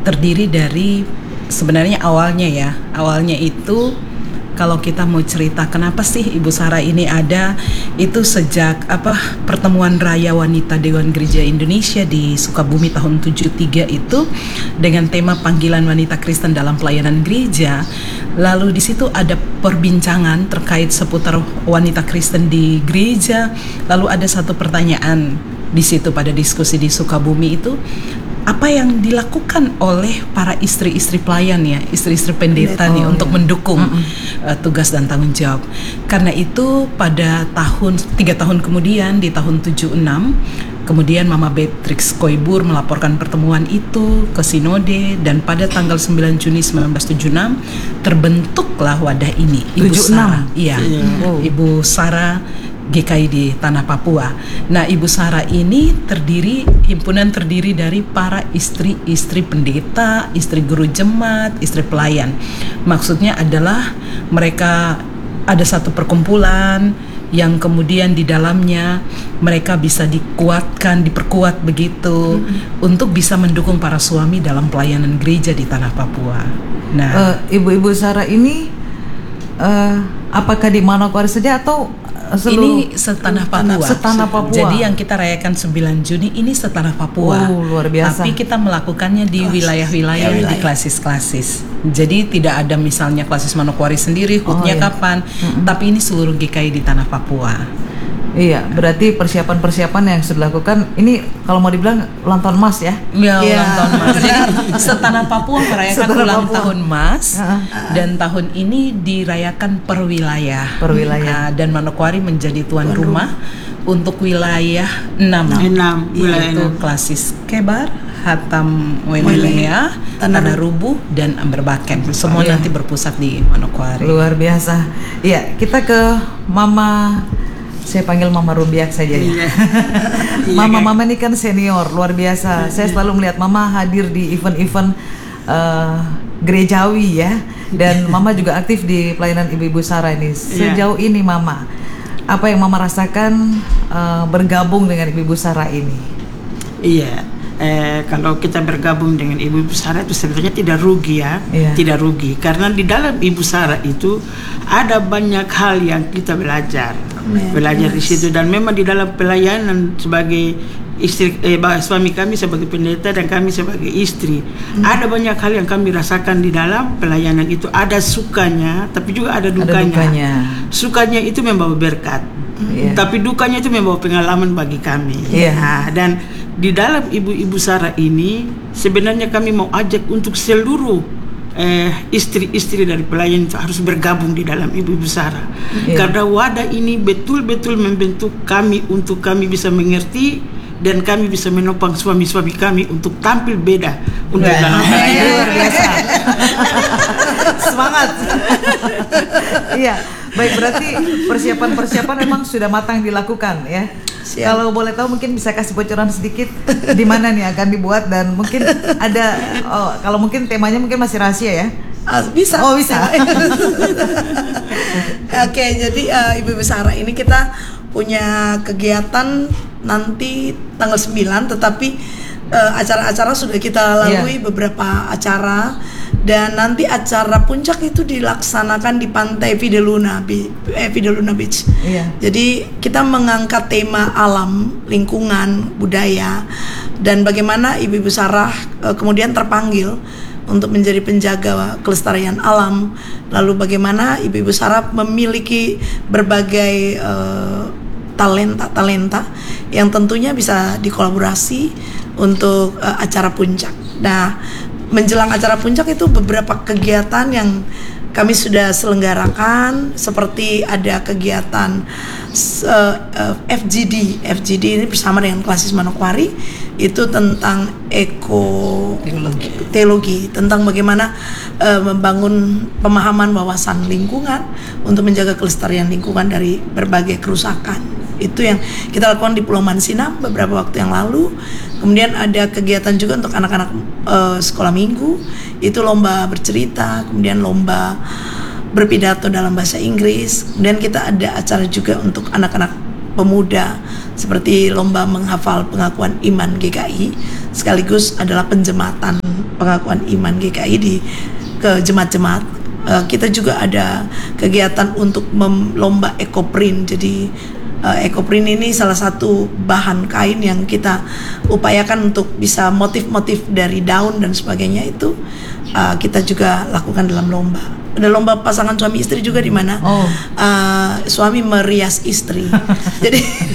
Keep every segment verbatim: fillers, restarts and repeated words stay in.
terdiri dari, sebenarnya awalnya ya, awalnya itu kalau kita mau cerita kenapa sih Ibu Sarah ini ada, itu sejak apa pertemuan raya wanita Dewan Gereja Indonesia di Sukabumi tahun tujuh puluh tiga itu dengan tema panggilan wanita Kristen dalam pelayanan gereja. Lalu di situ ada perbincangan terkait seputar wanita Kristen di gereja. Lalu ada satu pertanyaan di situ pada diskusi di Sukabumi itu, apa yang dilakukan oleh para istri-istri pelayan ya, istri-istri pendeta oh, nih ya. untuk mendukung uh, tugas dan tanggung jawab. Karena itu pada tahun tiga tahun kemudian di tahun tujuh puluh enam, kemudian Mama Beatrix Koibur melaporkan pertemuan itu ke sinode, dan pada tanggal sembilan Juni sembilan belas tujuh puluh enam terbentuklah wadah ini, Ibu Sarah. Iya, Oh. Ibu Sarah G K I di Tanah Papua. Nah, Ibu Sarah ini terdiri, himpunan terdiri dari para istri-istri pendeta, istri guru jemaat, istri pelayan. Maksudnya adalah mereka ada satu perkumpulan yang kemudian di dalamnya mereka bisa dikuatkan, diperkuat begitu hmm. untuk bisa mendukung para suami dalam pelayanan gereja di Tanah Papua. Nah, uh, Ibu-Ibu Sarah ini uh, apakah di Manokwari saja atau seluruh, ini setanah Papua. Setanah Papua. Jadi yang kita rayakan sembilan Juni ini setanah Papua. Oh, luar biasa. Tapi kita melakukannya di wilayah-wilayah, ya, di klasis-klasis. Jadi tidak ada misalnya klasis Manokwari sendiri, H U T-nya oh, iya. kapan, mm-hmm. tapi ini seluruh G K I di Tanah Papua. Iya, berarti persiapan-persiapan yang sudah dilakukan ini kalau mau dibilang ulang tahun Mas ya? Ya, ya. ulang tahun Mas. Jadi setanah Papua merayakan Setanah ulang Papua. tahun Mas, uh-huh. dan tahun ini dirayakan per wilayah. Per wilayah. Nah, dan Manokwari menjadi tuan rumah untuk wilayah enam. enam Yaitu klasis Kebar, Hatam Wenilea, Tanah Rubuh, dan Amberbaken. Semua iya. nanti berpusat di Manokwari. Luar biasa. Iya, kita ke Mama, saya panggil Mama Rumbiak saja ya. Mama-mama ini kan senior, luar biasa. Saya selalu melihat Mama hadir di event-event uh, gerejawi ya. Dan Mama juga aktif di pelayanan Ibu-Ibu Sarah ini. Sejauh ini Mama, apa yang Mama rasakan uh, bergabung dengan Ibu-Ibu Sarah ini? Iya, eh, kalau kita bergabung dengan Ibu-Ibu Sarah itu sebenarnya tidak rugi ya, Iya. tidak rugi. Karena di dalam Ibu Sarah itu ada banyak hal yang kita belajar, Iya. belajar di situ. Dan memang di dalam pelayanan sebagai istri, eh, suami kami sebagai pendeta dan kami sebagai istri, hmm. ada banyak hal yang kami rasakan di dalam pelayanan itu. Ada sukanya, tapi juga ada dukanya. Ada dukanya. Sukanya itu membawa berkat. Iya. Tapi dukanya itu membawa pengalaman bagi kami. Iya. Nah, dan di dalam Ibu-Ibu Sarah ini sebenarnya kami mau ajak untuk seluruh eh, istri-istri dari pelayan itu harus bergabung di dalam Ibu-Ibu Sarah. Iya. Karena wadah ini betul-betul membentuk kami untuk kami bisa mengerti dan kami bisa menopang suami-suami kami untuk tampil beda untuk Wah, dalam pelayanan. luar biasa. Semangat. Iya, baik, berarti persiapan-persiapan memang sudah matang dilakukan ya. Siap. Kalau boleh tahu mungkin bisa kasih bocoran sedikit di mana nih akan dibuat, dan mungkin ada oh, kalau mungkin temanya mungkin masih rahasia ya. Uh, bisa. Oh, bisa. Oke, jadi uh, Ibu-Ibu Sarah ini kita punya kegiatan nanti tanggal sembilan, tetapi uh, acara-acara sudah kita lalui, yeah. beberapa acara, dan nanti acara puncak itu dilaksanakan di pantai Fideluna, eh, Fideluna Beach. Yeah. Jadi kita mengangkat tema alam, lingkungan, budaya, dan bagaimana Ibu-Ibu Sarah uh, kemudian terpanggil untuk menjadi penjaga kelestarian alam. Lalu bagaimana Ibu-Ibu Sarah memiliki berbagai uh, talenta-talenta yang tentunya bisa dikolaborasi untuk uh, acara puncak. Nah, menjelang acara puncak itu beberapa kegiatan yang kami sudah selenggarakan, seperti ada kegiatan uh, uh, F G D. F G D ini bersama dengan Klasis Manokwari, itu tentang eko teologi, teologi tentang bagaimana uh, membangun pemahaman wawasan lingkungan untuk menjaga kelestarian lingkungan dari berbagai kerusakan. Itu yang kita lakukan di Pulau Mansinam beberapa waktu yang lalu. Kemudian ada kegiatan juga untuk anak-anak uh, sekolah minggu, itu lomba bercerita, kemudian lomba berpidato dalam bahasa Inggris. Kemudian kita ada acara juga untuk anak-anak pemuda, seperti lomba menghafal pengakuan iman G K I, sekaligus adalah penjematan pengakuan iman G K I di ke jemaat-jemaat. Uh, kita juga ada kegiatan untuk mem- lomba ekoprint. Jadi uh, ekoprint ini salah satu bahan kain yang kita upayakan untuk bisa motif-motif dari daun dan sebagainya itu uh, kita juga lakukan dalam lomba. Ada lomba pasangan suami istri juga di mana Oh. uh, suami merias istri. Jadi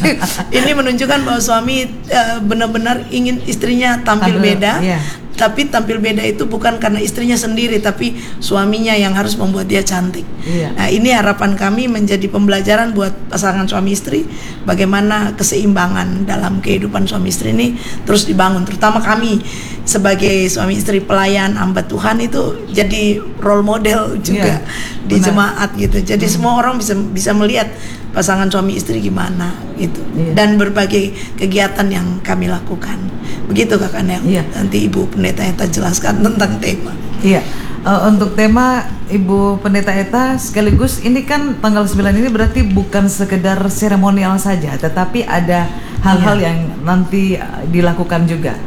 ini menunjukkan bahwa suami uh, benar-benar ingin istrinya tampil Tampil, beda. iya. Tapi tampil beda itu bukan karena istrinya sendiri, tapi suaminya yang harus membuat dia cantik. Iya. Nah, ini harapan kami menjadi pembelajaran buat pasangan suami istri, bagaimana keseimbangan dalam kehidupan suami istri ini terus dibangun. Terutama kami sebagai suami istri pelayan hamba Tuhan itu jadi role model juga Iya, di benar. jemaat gitu. Jadi semua orang bisa bisa melihat pasangan suami istri gimana gitu. Iya. Dan berbagai kegiatan yang kami lakukan. Begitu Kakak Nel. Iya. Nanti Ibu Pendeta Eta jelaskan tentang tema. Iya, eh, untuk tema Ibu Pendeta Eta sekaligus ini kan tanggal sembilan ini berarti bukan sekedar seremonial saja, tetapi ada hal-hal Iya. yang nanti eh, dilakukan juga.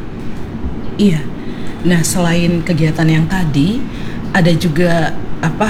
Iya. Nah, selain kegiatan yang tadi, ada juga apa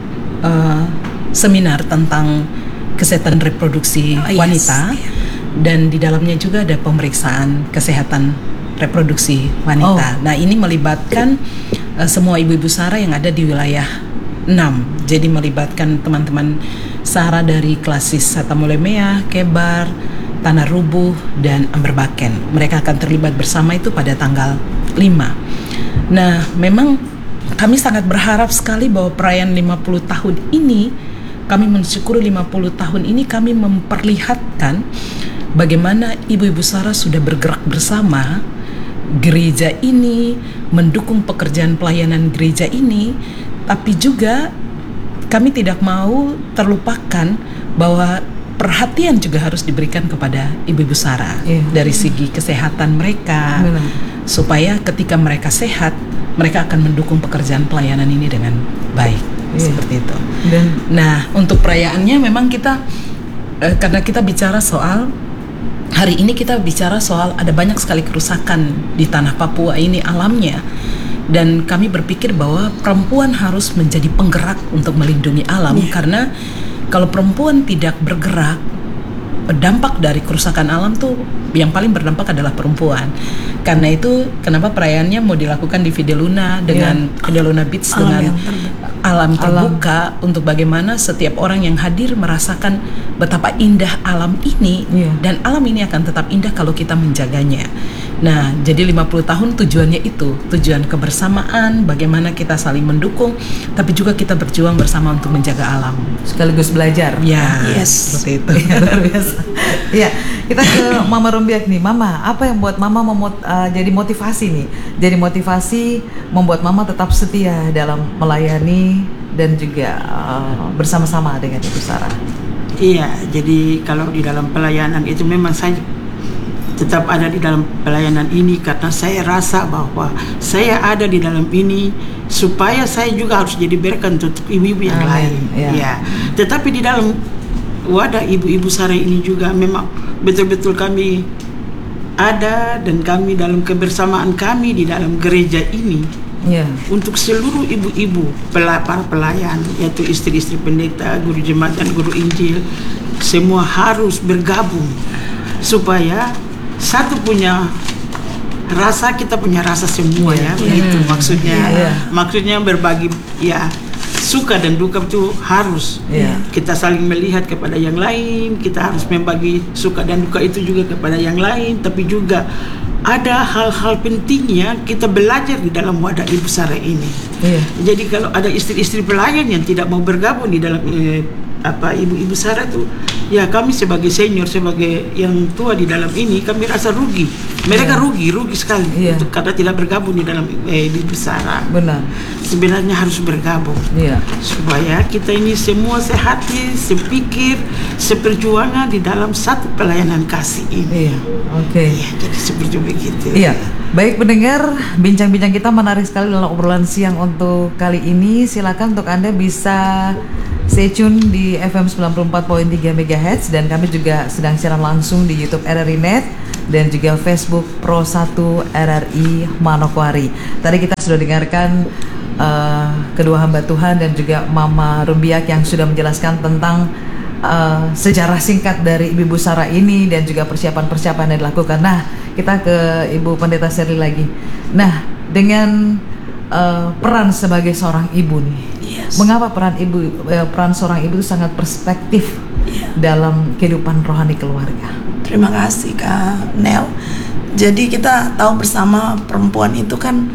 eh, seminar tentang kesehatan reproduksi Oh, yes. wanita, dan di dalamnya juga ada pemeriksaan kesehatan reproduksi wanita. Oh. Nah, ini melibatkan eh, semua ibu-ibu Sara yang ada di wilayah enam. Jadi melibatkan teman-teman Sara dari Klasis Satamulemea, Kebar, Tanah Rubuh, dan Amberbaken. Mereka akan terlibat bersama itu pada tanggal lima. Nah, memang kami sangat berharap sekali bahwa perayaan lima puluh tahun ini, kami mensyukuri lima puluh tahun ini kami memperlihatkan bagaimana ibu-ibu Sara sudah bergerak bersama gereja ini, mendukung pekerjaan pelayanan gereja ini, tapi juga kami tidak mau terlupakan bahwa perhatian juga harus diberikan kepada ibu-ibu Sara Iya. dari segi kesehatan mereka, Benar. supaya ketika mereka sehat, mereka akan mendukung pekerjaan pelayanan ini dengan baik. Iya. Seperti itu. Dan Nah, untuk perayaannya memang kita eh, karena kita bicara soal hari ini kita bicara soal ada banyak sekali kerusakan di tanah Papua ini alamnya, dan kami berpikir bahwa perempuan harus menjadi penggerak untuk melindungi alam. Iya. Karena kalau perempuan tidak bergerak, dampak dari kerusakan alam tuh yang paling berdampak adalah perempuan. Karena itu kenapa perayaannya mau dilakukan di Fideluna dengan Fideluna Beach Alam dengan yang terbuka. alam terbuka, untuk bagaimana setiap orang yang hadir merasakan betapa indah alam ini. Iya. Dan alam ini akan tetap indah kalau kita menjaganya. Nah, jadi lima puluh tahun tujuannya itu, tujuan kebersamaan, bagaimana kita saling mendukung, tapi juga kita berjuang bersama untuk menjaga alam. sekaligus belajar. Ya, Yes. seperti itu. Iya, luar biasa. Iya, kita ke Mama Rumbiak nih. Mama, apa yang buat Mama memot, uh, jadi motivasi nih? Jadi motivasi membuat Mama tetap setia dalam melayani dan juga uh, bersama-sama dengan Ibu Sarah. Iya, jadi kalau di dalam pelayanan itu memang saya tetap ada di dalam pelayanan ini karena saya rasa bahwa saya ada di dalam ini supaya saya juga harus jadi berkat untuk ibu-ibu yang Amin, lain. ya. Ya. Tetapi di dalam wadah ibu-ibu Sara ini juga memang betul-betul kami ada, dan kami dalam kebersamaan kami di dalam gereja ini Iya. untuk seluruh ibu-ibu pela- para pelayan, yaitu istri-istri pendeta, guru jemaat dan guru Injil, semua harus bergabung supaya satu punya rasa, kita punya rasa semua ya, begitu maksudnya. Iya. Maksudnya berbagi ya, suka dan duka itu harus Iya. kita saling melihat kepada yang lain, kita harus membagi suka dan duka itu juga kepada yang lain, tapi juga ada hal-hal pentingnya kita belajar di dalam wadah Ibu Sara ini. Iya. Jadi kalau ada istri-istri pelayan yang tidak mau bergabung di dalam eh, apa ibu-ibu Sara itu, ya kami sebagai senior, sebagai yang tua di dalam ini, kami rasa rugi. Mereka Iya. rugi, rugi sekali Iya. untuk karena tidak bergabung di dalam eh, ibu Sara. Benar. Sebenarnya harus bergabung Iya. supaya kita ini semua sehati, sepikir, seperjuangan di dalam satu pelayanan kasih ini. Iya. Oke. Ya, jadi seperti begitu. Iya, baik pendengar, bincang-bincang kita menarik sekali dalam obrolan siang untuk kali ini. Silakan untuk Anda bisa stay tune di F M sembilan puluh empat koma tiga megahertz, dan kami juga sedang siaran langsung di YouTube R R I Net. dan juga Facebook Pro satu R R I Manokwari. Tadi kita sudah dengarkan uh, kedua hamba Tuhan dan juga Mama Rumbiak yang sudah menjelaskan tentang uh, sejarah singkat dari Ibu Sarah ini dan juga persiapan-persiapan yang dilakukan. Nah, kita ke Ibu Pendeta Sherly lagi. Nah, dengan uh, peran sebagai seorang ibu nih, Yes. mengapa peran ibu, uh, peran seorang ibu itu sangat perspektif Yeah. dalam kehidupan rohani keluarga? Terima kasih Kak Nel. Jadi kita tahu bersama perempuan itu kan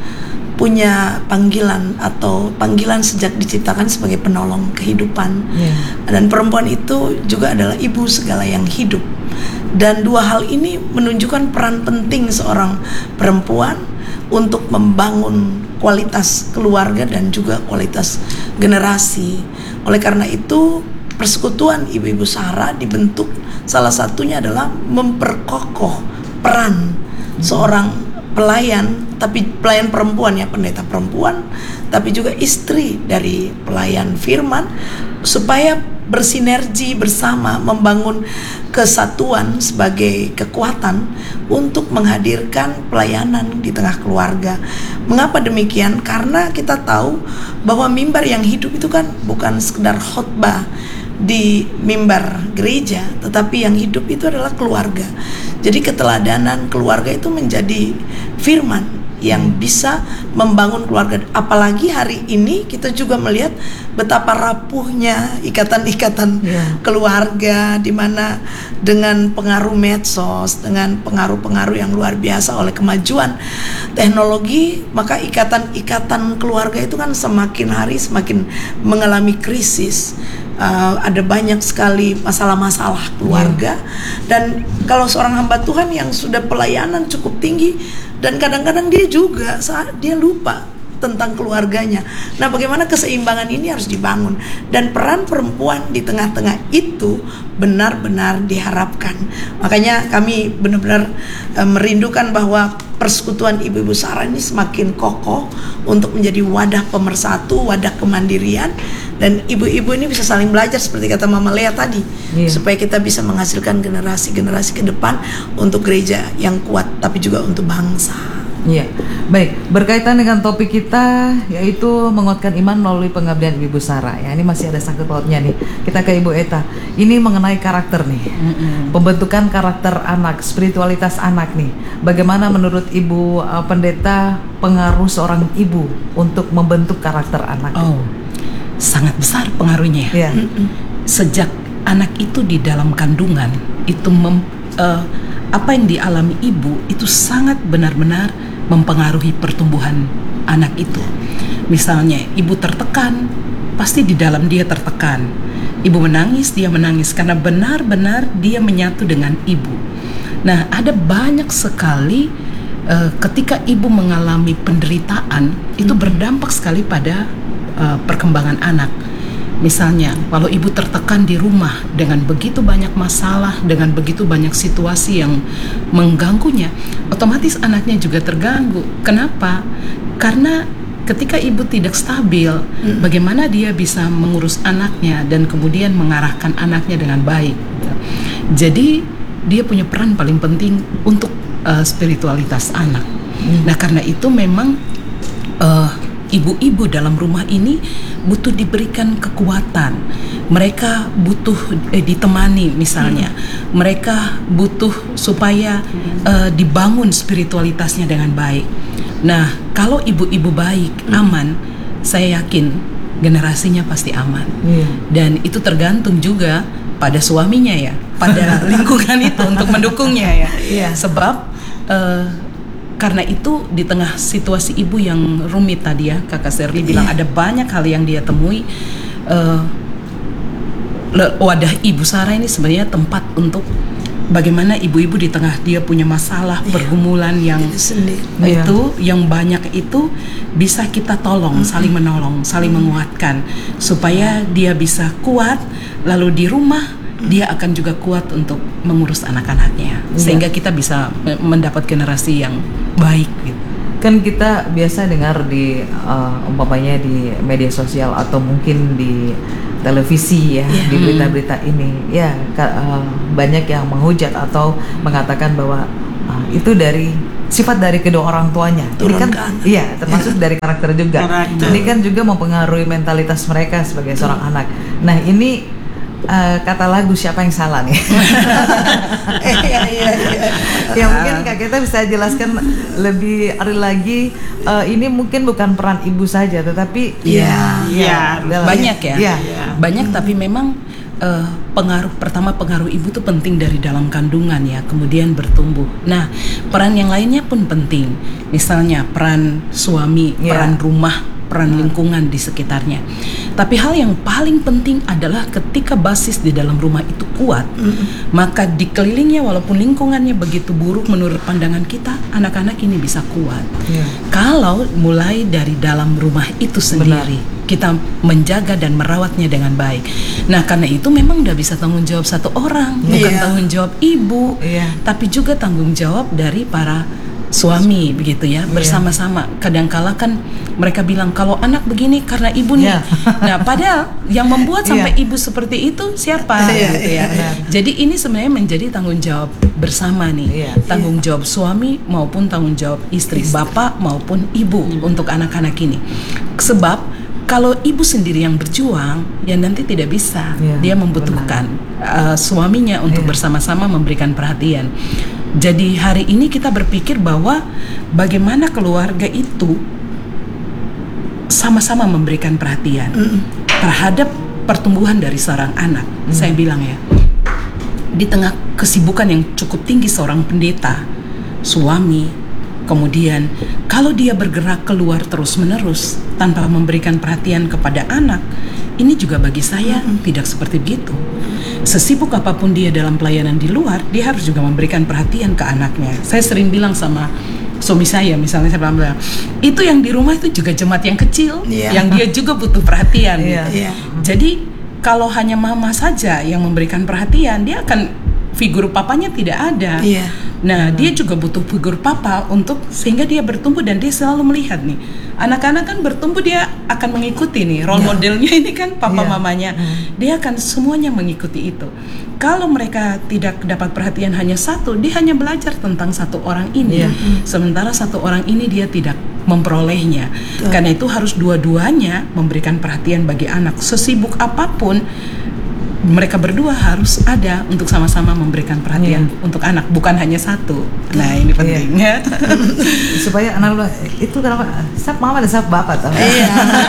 punya panggilan atau panggilan sejak diciptakan sebagai penolong kehidupan. Yeah. Dan perempuan itu juga adalah ibu segala yang hidup. Dan dua hal ini menunjukkan peran penting seorang perempuan untuk membangun kualitas keluarga dan juga kualitas generasi. Oleh karena itu, persekutuan Ibu-Ibu Sarah dibentuk salah satunya adalah memperkokoh peran seorang pelayan, tapi pelayan perempuan ya, pendeta perempuan, tapi juga istri dari pelayan firman, supaya bersinergi bersama membangun kesatuan sebagai kekuatan untuk menghadirkan pelayanan di tengah keluarga. Mengapa demikian? Karena kita tahu bahwa mimbar yang hidup itu kan bukan sekedar khotbah di mimbar gereja, tetapi yang hidup itu adalah keluarga. Jadi keteladanan keluarga itu menjadi firman yang bisa membangun keluarga. Apalagi hari ini kita juga melihat betapa rapuhnya ikatan-ikatan Yeah. keluarga, di mana dengan pengaruh medsos, dengan pengaruh-pengaruh yang luar biasa oleh kemajuan teknologi, maka ikatan-ikatan keluarga itu kan semakin hari semakin mengalami krisis. Uh, ada banyak sekali masalah-masalah keluarga. Dan kalau seorang hamba Tuhan yang sudah pelayanan cukup tinggi, dan kadang-kadang dia juga saat dia lupa tentang keluarganya. Nah, bagaimana keseimbangan ini harus dibangun, dan peran perempuan di tengah-tengah itu benar-benar diharapkan. Makanya kami benar-benar uh, merindukan bahwa persekutuan Ibu-Ibu Sarah ini semakin kokoh untuk menjadi wadah pemersatu, wadah kemandirian, dan ibu-ibu ini bisa saling belajar seperti kata Mama Lea tadi, Iya. supaya kita bisa menghasilkan generasi-generasi ke depan untuk gereja yang kuat, tapi juga untuk bangsa. Iya, baik. Berkaitan dengan topik kita, yaitu menguatkan iman melalui pengabdian Ibu Sarah. Ya, ini masih ada sangkut pautnya nih. Kita ke Ibu Eta. Ini mengenai karakter nih, Mm-mm. pembentukan karakter anak, spiritualitas anak nih. Bagaimana menurut Ibu uh, Pendeta pengaruh seorang ibu untuk membentuk karakter anak? Oh, sangat besar pengaruhnya. Ya, Sejak anak itu di dalam kandungan, itu mem, eh, apa yang dialami ibu itu sangat benar-benar mempengaruhi pertumbuhan anak itu. Misalnya ibu tertekan, pasti di dalam dia tertekan. Ibu menangis, dia menangis karena benar-benar dia menyatu dengan ibu. Nah, ada banyak sekali uh, ketika ibu mengalami penderitaan, itu berdampak sekali pada uh, perkembangan anak. Misalnya, kalau ibu tertekan di rumah dengan begitu banyak masalah, dengan begitu banyak situasi yang mengganggunya, otomatis anaknya juga terganggu. Kenapa? Karena ketika ibu tidak stabil, hmm. bagaimana dia bisa mengurus anaknya dan kemudian mengarahkan anaknya dengan baik. Jadi, dia punya peran paling penting untuk uh, spiritualitas anak. Hmm. Nah, karena itu memang uh, ibu-ibu dalam rumah ini butuh diberikan kekuatan. Mereka butuh eh, ditemani misalnya. Hmm. Mereka butuh supaya hmm. uh, dibangun spiritualitasnya dengan baik. Nah, kalau ibu-ibu baik, hmm. aman, saya yakin generasinya pasti aman. yeah. Dan itu tergantung juga pada suaminya ya, pada lingkungan itu untuk mendukungnya ya. Iya. Sebab uh, karena itu di tengah situasi ibu yang rumit tadi ya, Kakak Sherly bilang ada banyak hal yang dia temui. Uh, wadah Ibu Sarah ini sebenarnya tempat untuk bagaimana ibu-ibu di tengah dia punya masalah pergumulan yang Sendiri. itu yang banyak itu bisa kita tolong, saling menolong, saling menguatkan supaya dia bisa kuat, lalu di rumah dia akan juga kuat untuk mengurus anak-anaknya, sehingga kita bisa mendapat generasi yang baik gitu. Kan kita biasa dengar di uh, umpamanya di media sosial atau mungkin di televisi ya, Yeah. di berita-berita ini ya ka- uh, banyak yang menghujat atau mengatakan bahwa Nah, itu dari sifat dari kedua orang tuanya. Ini kan, Turunkan. iya, termasuk dari karakter juga. Karakter. Ini kan juga mempengaruhi mentalitas mereka sebagai seorang anak. Nah, ini uh, kata lagu siapa yang salah nih? Iya iya iya. Ya mungkin Kak Keta bisa jelaskan lebih real lagi. Uh, ini mungkin bukan peran ibu saja, tetapi Iya. Iya. dalam- Banyak ya. Iya. Banyak, tapi memang eh, pengaruh pertama pengaruh ibu tuh penting dari dalam kandungan ya, kemudian bertumbuh. Nah, peran yang lainnya pun penting. Misalnya peran suami, Iya. peran rumah, peran lingkungan di sekitarnya. Tapi hal yang paling penting adalah ketika basis di dalam rumah itu kuat, maka dikelilingnya walaupun lingkungannya begitu buruk menurut pandangan kita, anak-anak ini bisa kuat. Iya. Kalau mulai dari dalam rumah itu sendiri, kita menjaga dan merawatnya dengan baik. Nah, karena itu memang udah bisa tanggung jawab satu orang, bukan Iya. tanggung jawab ibu, Iya. tapi juga tanggung jawab dari para suami begitu ya, bersama-sama. Kadangkala kan mereka bilang kalau anak begini karena ibu nih. Iya. Nah, padahal yang membuat sampai Iya. ibu seperti itu siapa Iya, gitu iya, ya. benar. Jadi ini sebenarnya menjadi tanggung jawab bersama nih. Iya. Tanggung jawab suami maupun tanggung jawab istri, bapak maupun ibu untuk anak-anak ini. Sebab kalau ibu sendiri yang berjuang, ya nanti tidak bisa. Iya, Dia membutuhkan uh, suaminya untuk Iya. bersama-sama memberikan perhatian. Jadi hari ini kita berpikir bahwa bagaimana keluarga itu sama-sama memberikan perhatian terhadap pertumbuhan dari seorang anak. Saya bilang ya, di tengah kesibukan yang cukup tinggi seorang pendeta, suami, kemudian kalau dia bergerak keluar terus-menerus tanpa memberikan perhatian kepada anak, ini juga bagi saya tidak seperti begitu. Sesibuk apapun dia dalam pelayanan di luar, dia harus juga memberikan perhatian ke anaknya. Saya sering bilang sama suami saya, misalnya saya bilang, itu yang di rumah itu juga jemaat yang kecil, Iya. yang dia juga butuh perhatian. Iya. gitu. Iya. Jadi kalau hanya mama saja yang memberikan perhatian, dia akan figur papanya tidak ada. Iya. Nah, dia juga butuh figur papa untuk sehingga dia bertumbuh dan dia selalu melihat nih. Anak-anak kan bertumbuh, dia akan mengikuti nih role modelnya ini kan papa Iya. mamanya. Dia akan semuanya mengikuti itu. Kalau mereka tidak dapat perhatian hanya satu, dia hanya belajar tentang satu orang ini. Iya. Sementara satu orang ini dia tidak memperolehnya. Karena itu harus dua-duanya memberikan perhatian bagi anak. Sesibuk apapun, mereka berdua harus ada untuk sama-sama memberikan perhatian untuk anak, bukan hanya satu. Nah, ini pentingnya. Supaya anak bilang, itu kenapa sap mama dan sap bapak tau? Iya.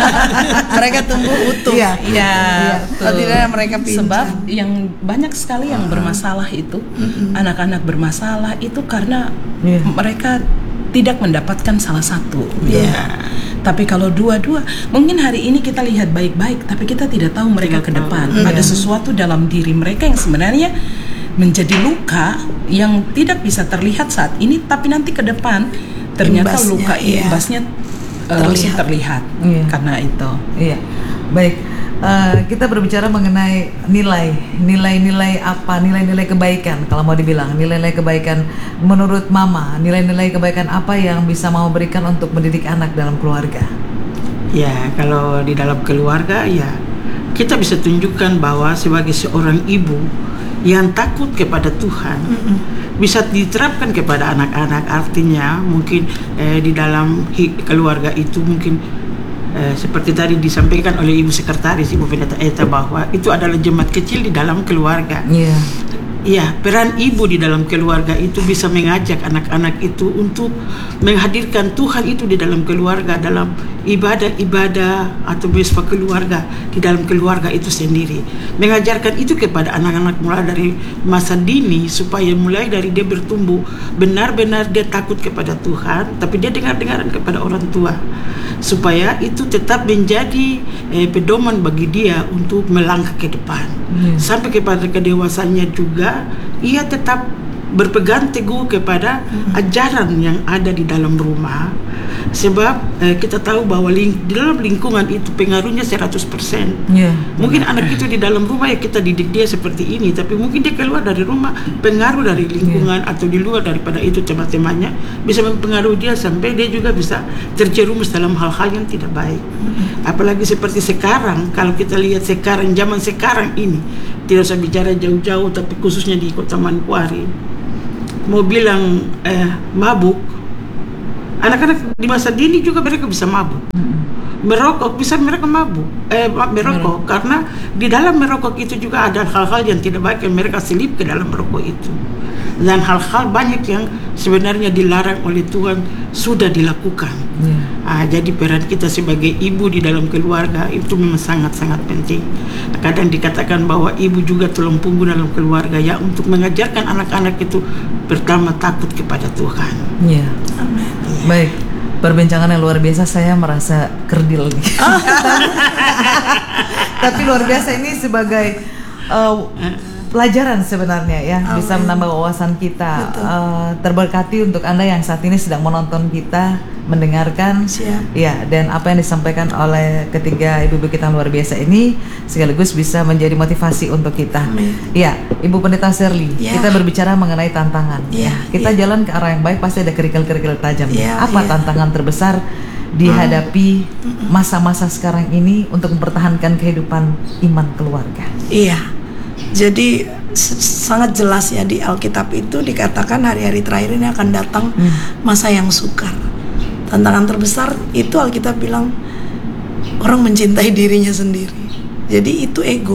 Mereka tumbuh utuh. Iya. Iya, Kalau tidak mereka pincang. sebab yang banyak sekali yang bermasalah itu, anak-anak bermasalah itu karena Iya. mereka tidak mendapatkan salah satu. Iya. Tapi kalau dua-dua, mungkin hari ini kita lihat baik-baik, tapi kita tidak tahu mereka ke depan. Ada sesuatu dalam diri mereka yang sebenarnya menjadi luka yang tidak bisa terlihat saat ini, tapi nanti ke depan ternyata Imbasnya, luka iya. imbasnya uh, Terlihat. terlihat. Iya. Karena itu. Iya, baik. Eh, kita berbicara mengenai nilai, nilai-nilai apa, nilai-nilai kebaikan. Kalau mau dibilang nilai-nilai kebaikan menurut Mama, nilai-nilai kebaikan apa yang bisa Mama berikan untuk mendidik anak dalam keluarga? Ya, kalau di dalam keluarga ya kita bisa tunjukkan bahwa sebagai seorang ibu yang takut kepada Tuhan bisa diterapkan kepada anak-anak. Artinya mungkin eh, di dalam hi- keluarga itu mungkin eh, seperti tadi disampaikan oleh Ibu Sekretaris, Ibu Pendeta Eta, bahwa itu adalah jemaat kecil di dalam keluarga. Iya. Ya, peran ibu di dalam keluarga itu bisa mengajak anak-anak itu untuk menghadirkan Tuhan itu di dalam keluarga, dalam ibadah-ibadah atau mesbah keluarga di dalam keluarga itu sendiri. Mengajarkan itu kepada anak-anak mulai dari masa dini supaya mulai dari dia bertumbuh benar-benar dia takut kepada Tuhan, tapi dia dengar-dengaran kepada orang tua, supaya itu tetap menjadi eh, pedoman bagi dia untuk melangkah ke depan. Hmm. Sampai kepada kedewasannya juga ia tetap berpegang teguh kepada ajaran yang ada di dalam rumah. Sebab eh, kita tahu bahwa ling- di dalam lingkungan itu pengaruhnya seratus persen. Iya. Mungkin anak itu di dalam rumah ya kita didik dia seperti ini, tapi mungkin dia keluar dari rumah, pengaruh dari lingkungan atau di luar daripada itu teman-temannya bisa mempengaruhi dia sampai dia juga bisa terjerumus dalam hal-hal yang tidak baik. Apalagi seperti sekarang, kalau kita lihat sekarang, zaman sekarang ini, tidak usah bicara jauh-jauh, tapi khususnya di Kota Manokwari, mau bilang eh, mabuk, anak-anak di masa dini juga mereka bisa mabuk. Merokok bisa mereka mabuk, eh merokok karena di dalam merokok itu juga ada hal-hal yang tidak baik yang mereka selip ke dalam merokok itu, dan hal-hal banyak yang sebenarnya dilarang oleh Tuhan sudah dilakukan. Yeah. Ah, jadi peran kita sebagai ibu di dalam keluarga itu memang sangat-sangat penting. Kadang dikatakan bahwa ibu juga tulang punggung dalam keluarga ya, untuk mengajarkan anak-anak itu pertama takut kepada Tuhan. Iya. Yeah. Amin. Baik. Perbincangan yang luar biasa, saya merasa kerdil nih. Tapi luar biasa, ini sebagai uh, pelajaran sebenarnya ya. Amin. Bisa menambah wawasan kita. Uh, terberkati untuk Anda yang saat ini sedang menonton kita, mendengarkan. Siap. Ya, dan apa yang disampaikan oleh ketiga ibu-ibu kita yang luar biasa ini sekaligus bisa menjadi motivasi untuk kita. Amin. Ya, Ibu Pendeta Shirley, ya. Kita berbicara mengenai tantangan. Ya, kita ya. Jalan ke arah yang baik, pasti ada kerikil-kerikil tajam. Ya, apa ya. Tantangan terbesar dihadapi masa-masa sekarang ini untuk mempertahankan kehidupan iman keluarga? Iya. Jadi sangat jelas ya, di Alkitab itu dikatakan hari-hari terakhir ini akan datang hmm. masa yang sukar. Tantangan terbesar itu Alkitab bilang orang mencintai dirinya sendiri. Jadi itu ego.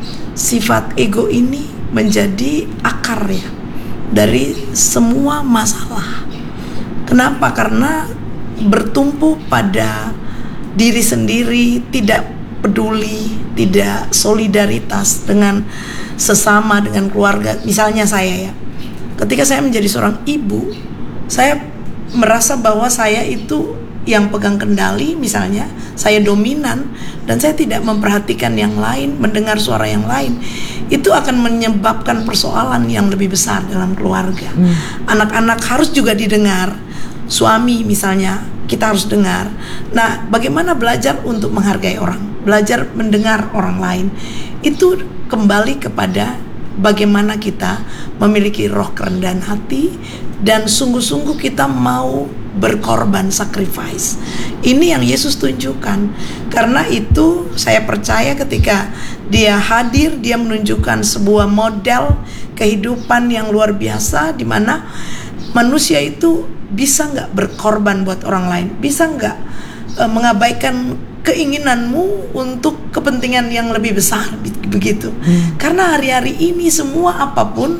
Sifat ego ini menjadi akar ya dari semua masalah. Kenapa? Karena bertumpu pada diri sendiri, tidak peduli, tidak solidaritas dengan sesama, dengan keluarga. Misalnya saya ya, ketika saya menjadi seorang ibu, saya merasa bahwa saya itu yang pegang kendali, misalnya saya dominan dan saya tidak memperhatikan yang lain, mendengar suara yang lain, itu akan menyebabkan persoalan yang lebih besar dalam keluarga. hmm. Anak-anak harus juga didengar, suami misalnya kita harus dengar. Nah, bagaimana belajar untuk menghargai orang, belajar mendengar orang lain, itu kembali kepada bagaimana kita memiliki roh kerendahan hati dan sungguh-sungguh kita mau berkorban, sacrifice. Ini yang Yesus tunjukkan. Karena itu saya percaya ketika dia hadir, dia menunjukkan sebuah model kehidupan yang luar biasa, di mana manusia itu bisa nggak berkorban buat orang lain, bisa nggak e, mengabaikan keinginanmu untuk kepentingan yang lebih besar, begitu. Hmm. Karena hari-hari ini semua apapun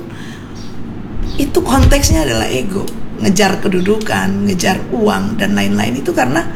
itu konteksnya adalah ego, ngejar kedudukan, ngejar uang dan lain-lain, itu karena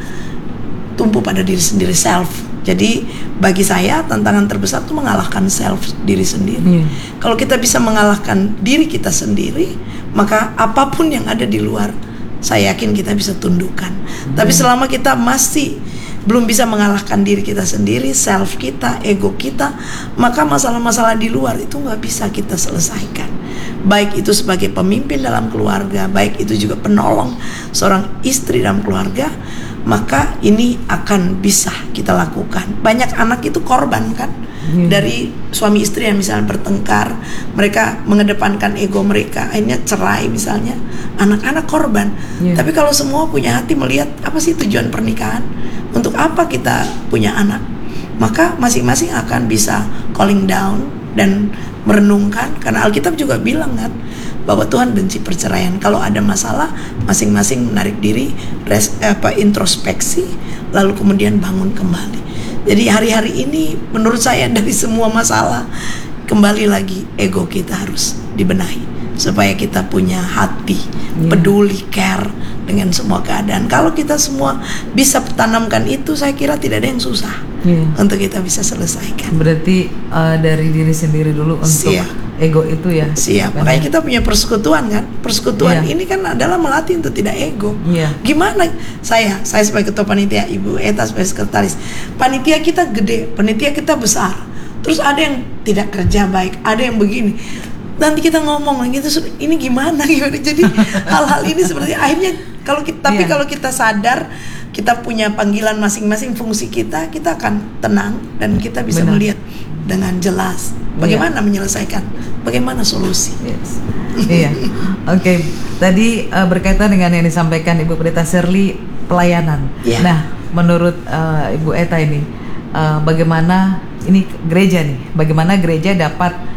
tumpu pada diri sendiri, self. Jadi bagi saya tantangan terbesar itu mengalahkan self, diri sendiri. Hmm. Kalau kita bisa mengalahkan diri kita sendiri, maka apapun yang ada di luar, saya yakin kita bisa tundukkan. Hmm. Tapi selama kita masih belum bisa mengalahkan diri kita sendiri, self kita, ego kita, maka masalah-masalah di luar itu nggak bisa kita selesaikan. Baik itu sebagai pemimpin dalam keluarga, baik itu juga penolong seorang istri dalam keluarga, maka ini akan bisa kita lakukan. Banyak anak itu korban kan, yeah. dari suami istri yang misalnya bertengkar, mereka mengedepankan ego mereka, akhirnya cerai misalnya, anak-anak korban. yeah. Tapi kalau semua punya hati melihat apa sih tujuan pernikahan, untuk apa kita punya anak, maka masing-masing akan bisa calling down dan merenungkan. Karena Alkitab juga bilang kan bahwa Tuhan benci perceraian. Kalau ada masalah, masing-masing menarik diri, res, apa, introspeksi, lalu kemudian bangun kembali. Jadi hari-hari ini menurut saya dari semua masalah, kembali lagi ego kita harus dibenahi supaya kita punya hati, yeah. peduli, care dengan semua keadaan. Kalau kita semua bisa tanamkan itu, saya kira tidak ada yang susah, yeah. untuk kita bisa selesaikan. Berarti uh, dari diri sendiri dulu untuk Siap. ego itu ya. Siap. Makanya kita punya persekutuan kan. Persekutuan yeah. ini kan adalah melatih untuk tidak ego. Yeah. Gimana saya, saya sebagai ketua panitia, Ibu Eta sebagai sekretaris, panitia kita gede, panitia kita besar. Terus ada yang tidak kerja baik, ada yang begini. Nanti kita ngomong lagi itu ini gimana gimana. Jadi hal-hal ini seperti akhirnya kalau kita, tapi yeah. kalau kita sadar kita punya panggilan masing-masing, fungsi kita, kita akan tenang dan kita bisa Benar. melihat dengan jelas bagaimana yeah. menyelesaikan, bagaimana solusi. Yes. Iya. Oke. Okay. Tadi uh, berkaitan dengan yang disampaikan Ibu Pendeta Shirley, pelayanan. Yeah. Nah, menurut uh, Ibu Eta ini uh, bagaimana ini gereja nih, bagaimana gereja dapat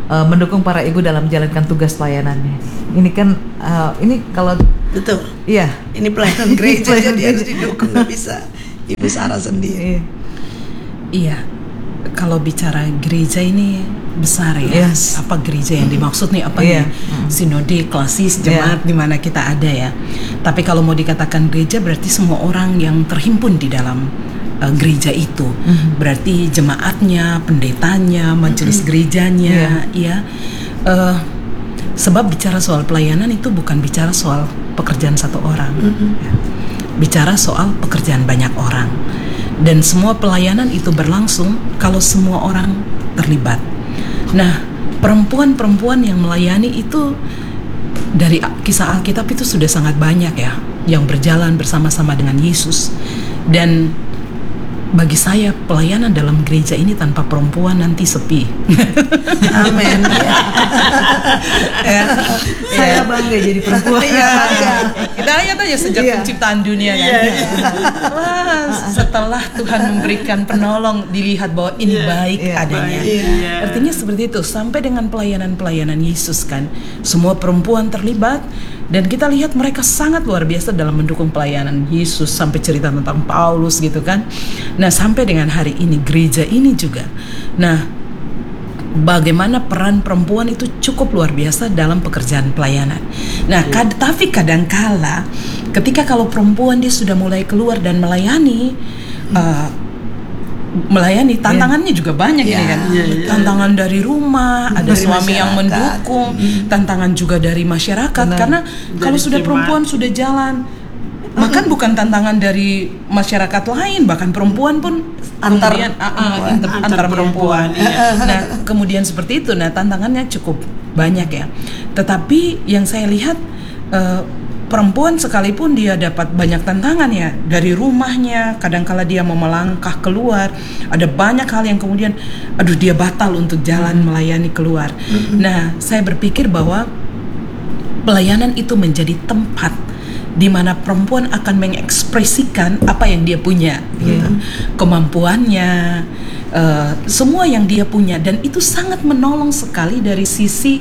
uh, mendukung para ibu dalam menjalankan tugas pelayanannya. Ini kan uh, ini kalau Betul. iya, Ini pelayanan gereja Pelayanan jadi harus gereja. didukung, nggak bisa Ibu Sarah sendiri. iya. Iya, kalau bicara gereja ini besar ya. Yes. Apa gereja yang dimaksud nih? Apa Iya. nih? Sinode, klasis, jemaat di mana kita ada ya. Tapi kalau mau dikatakan gereja berarti semua orang yang terhimpun di dalam uh, gereja itu. Berarti jemaatnya, pendetanya, majelis gerejanya, ya. Uh, sebab bicara soal pelayanan itu bukan bicara soal pekerjaan satu orang. Ya. Bicara soal pekerjaan banyak orang. Dan semua pelayanan itu berlangsung kalau semua orang terlibat. Nah, perempuan-perempuan yang melayani itu dari kisah Alkitab itu sudah sangat banyak ya, yang berjalan bersama-sama dengan Yesus. Dan bagi saya pelayanan dalam gereja ini tanpa perempuan nanti sepi. Amin. Ya. Saya bangga jadi perempuan. Iya, kita lihat aja sejak Iya. penciptaan dunia kan. Wah, setelah Tuhan memberikan penolong, dilihat bahwa ini baik Iya, adanya. baik. Iya. Artinya seperti itu, sampai dengan pelayanan-pelayanan Yesus kan, semua perempuan terlibat. Dan kita lihat mereka sangat luar biasa dalam mendukung pelayanan Yesus, sampai cerita tentang Paulus gitu kan. Nah, sampai dengan hari ini gereja ini juga. Nah, bagaimana peran perempuan itu cukup luar biasa dalam pekerjaan pelayanan. Nah, kad- tapi kadangkala ketika kalau perempuan dia sudah mulai keluar dan melayani, uh, melayani tantangannya juga banyak Iya. ya kan. Iya, iya. Tantangan dari rumah, ada Dari suami yang masyarakat. mendukung, tantangan juga dari masyarakat. Benar. Karena kalau Dari sudah jemaat. perempuan sudah jalan, bahkan bukan tantangan dari masyarakat lain, bahkan perempuan pun Antar kemudian, ah, ah, perempuan. inter- Antar antar perempuan. perempuan, iya. Nah, kemudian seperti itu. Nah, tantangannya cukup banyak ya. Tetapi yang saya lihat, eh, perempuan sekalipun dia dapat banyak tantangan ya, dari rumahnya, kadangkala dia mau melangkah keluar, ada banyak hal yang kemudian, aduh dia batal untuk jalan melayani keluar. Nah, saya berpikir bahwa pelayanan itu menjadi tempat di mana perempuan akan mengekspresikan apa yang dia punya, gitu. Kemampuannya, eh, semua yang dia punya, dan itu sangat menolong sekali dari sisi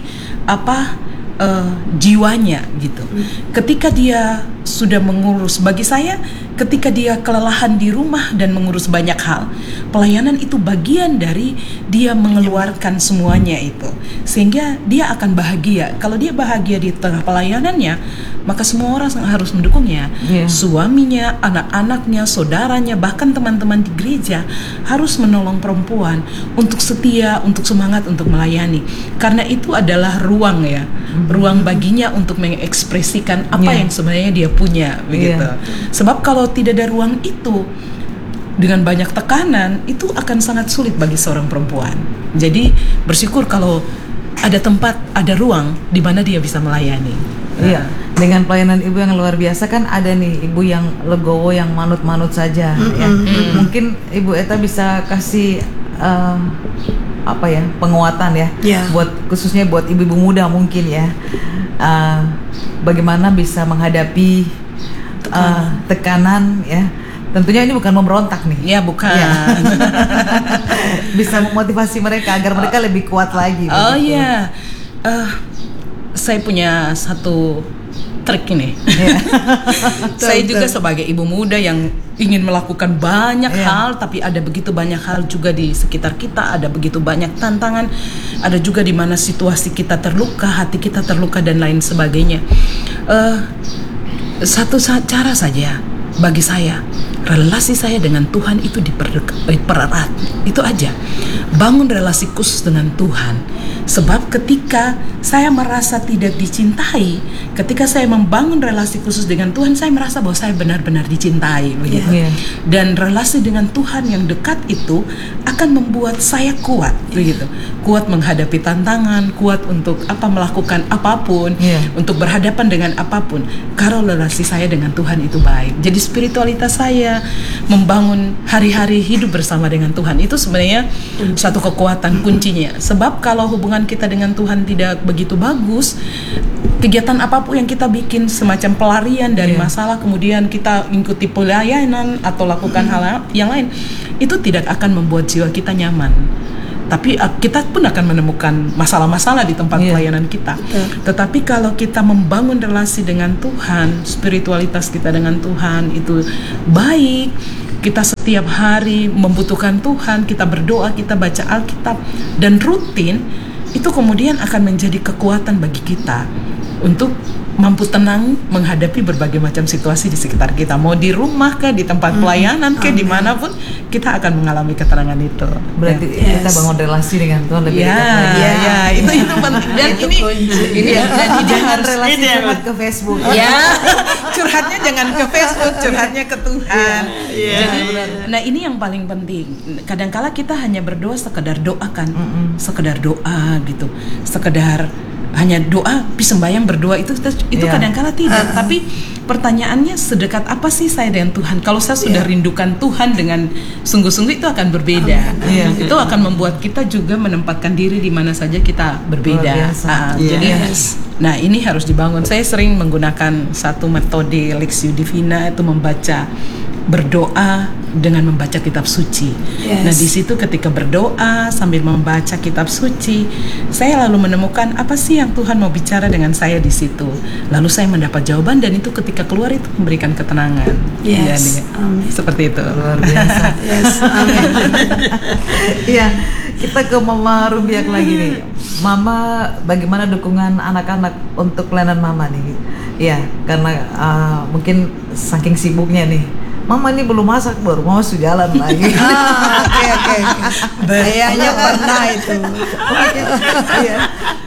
apa eh, jiwanya gitu. Ketika dia sudah mengurus, bagi saya, ketika dia kelelahan di rumah dan mengurus banyak hal, pelayanan itu bagian dari dia mengeluarkan semuanya itu, sehingga dia akan bahagia. Kalau dia bahagia di tengah pelayanannya, maka semua orang harus mendukungnya. Iya. Suaminya, anak-anaknya, saudaranya, bahkan teman-teman di gereja harus menolong perempuan untuk setia, untuk semangat, untuk melayani. Karena itu adalah ruang ya, ruang baginya untuk mengekspresikan apa Iya. yang sebenarnya dia punya, begitu. Iya. Sebab kalau tidak ada ruang itu, dengan banyak tekanan, itu akan sangat sulit bagi seorang perempuan. Jadi bersyukur kalau ada tempat, ada ruang di mana dia bisa melayani. Iya, dengan pelayanan ibu yang luar biasa kan ada nih ibu yang legowo, yang manut-manut saja ya. Mungkin Ibu Eta bisa kasih eh, apa ya, penguatan ya, Ya. buat khususnya buat ibu-ibu muda mungkin ya. Eh, bagaimana bisa menghadapi eh, tekanan ya. Tentunya ini bukan memberontak nih. Ya bukan. Ya. Bisa memotivasi mereka agar mereka lebih kuat lagi. Oh begitu. iya, Eh, saya punya satu trik ini. Iya. Saya juga sebagai ibu muda yang ingin melakukan banyak Iya. hal, tapi ada begitu banyak hal juga di sekitar kita, ada begitu banyak tantangan, ada juga di mana situasi kita terluka, hati kita terluka dan lain sebagainya. Eh, satu sa- cara saja bagi saya, relasi saya dengan Tuhan itu diperdekat, eh, dipererat. Itu aja. Bangun relasi khusus dengan Tuhan. Sebab ketika saya merasa tidak dicintai, ketika saya membangun relasi khusus dengan Tuhan, saya merasa bahwa saya benar-benar dicintai, begitu. Iya. Dan relasi dengan Tuhan yang dekat itu akan membuat saya kuat, begitu. Kuat menghadapi tantangan, kuat untuk apa melakukan apapun, Iya. untuk berhadapan dengan apapun. Kalau relasi saya dengan Tuhan itu baik. Jadi spiritualitas saya membangun hari-hari hidup bersama dengan Tuhan itu sebenarnya satu kekuatan kuncinya. Sebab kalau hubungan kita dengan Tuhan tidak begitu bagus, kegiatan apapun yang kita bikin semacam pelarian dari Iya. masalah, kemudian kita ikuti pelayanan atau lakukan hal yang lain, itu tidak akan membuat jiwa kita nyaman. Tapi uh, kita pun akan menemukan masalah-masalah di tempat Iya. pelayanan kita. Betul. Tetapi kalau kita membangun relasi dengan Tuhan, spiritualitas kita dengan Tuhan itu baik, kita setiap hari membutuhkan Tuhan, kita berdoa, kita baca Alkitab dan rutin, itu kemudian akan menjadi kekuatan bagi kita untuk mampu tenang menghadapi berbagai macam situasi di sekitar kita, mau di rumah kah, di tempat pelayanan kah, dimanapun kita akan mengalami ketenangan itu. Berarti Yes. kita bangun relasi dengan Tuhan lebih Ya, dekat lagi. ya, ya, itu itu penting. Dan Itu ini, kunci. ini Iya, dan ini jangan harus relasi ini yang- curhat ke Facebook. ya, curhatnya jangan ke Facebook, curhatnya ke Tuhan. Iya, Jadi, iya. nah ini yang paling penting. Kadangkala kita hanya berdoa sekedar doa kan, sekedar doa gitu, sekedar hanya doa, tapi sembahyang berdoa itu itu Iya. kadangkala tidak. Tapi pertanyaannya, sedekat apa sih saya dengan Tuhan? Kalau saya sudah rindukan Tuhan dengan sungguh-sungguh, itu akan berbeda. Iya. Itu akan membuat kita juga menempatkan diri di mana saja kita berbeda. Luar biasa. Ah, Iya. Jadi, Yes. nah ini harus dibangun. Saya sering menggunakan satu metode Lectio Divina, itu membaca, berdoa dengan membaca kitab suci. Yes. Nah di situ ketika berdoa sambil membaca kitab suci, saya lalu menemukan apa sih yang Tuhan mau bicara dengan saya di situ. Lalu saya mendapat jawaban dan itu ketika keluar itu memberikan ketenangan. Yes. Jadi, Amin. seperti itu. Luar biasa. Yes, amin. Iya, kita ke Mama Rubiak lagi nih. Mama, bagaimana dukungan anak-anak untuk pelayanan Mama nih? Iya, karena uh, mungkin saking sibuknya nih. Mama ini belum masak, baru mau sudah jalan lagi. Ah, Oke oke. Kayaknya pernah itu. Iya.